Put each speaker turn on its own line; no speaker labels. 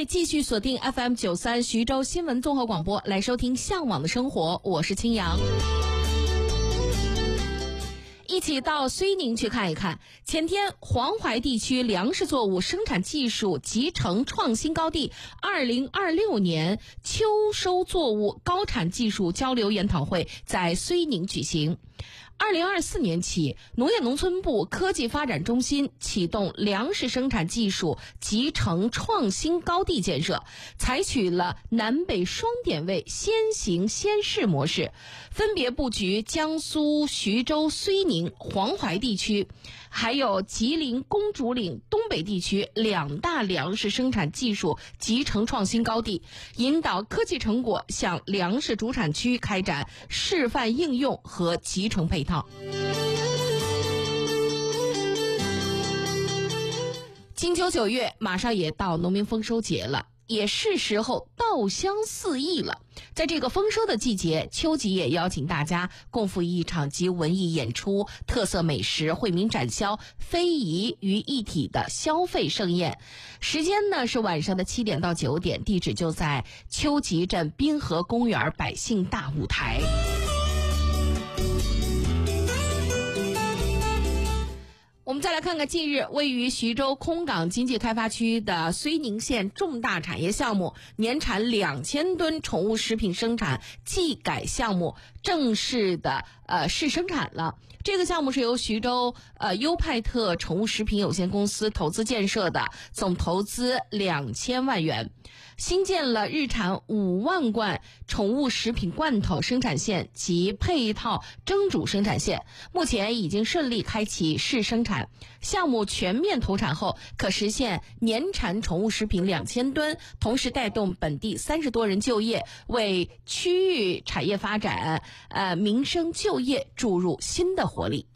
位继续锁定 FM93 徐州新闻综合广播，来收听向往的生活，我是青阳。一起到睢宁去看一看。前天，黄淮地区粮食作物生产技术集成创新高地2026年秋收作物高产技术交流研讨会在睢宁举行。2024年起，农业农村部科技发展中心启动粮食生产技术集成创新高地建设，采取了南北双点位先行先试模式，分别布局江苏徐州、睢宁、黄淮地区，还有吉林公主岭东北地区2大粮食生产技术集成创新高地，引导科技成果向粮食主产区开展示范应用和集成配套。金秋9月马上也到农民丰收节了，也是时候稻香四溢了。在这个丰收的季节，秋季也邀请大家共赴一场集文艺演出、特色美食、惠民展销、非遗于一体的消费盛宴。时间呢是晚上的7点到9点，地址就在秋集镇滨河公园百姓大舞台。我们再来看看近日位于徐州空港经济开发区的睢宁县重大产业项目年产2000吨宠物食品生产技改项目正式的试生产了。这个项目是由徐州优派特宠物食品有限公司投资建设的，总投资2000万元，新建了日产5万罐宠物食品罐头生产线及配套蒸煮生产线，目前已经顺利开启试生产。项目全面投产后，可实现年产宠物食品2000吨，同时带动本地30多人就业，为区域产业发展、民生就业注入新的活力。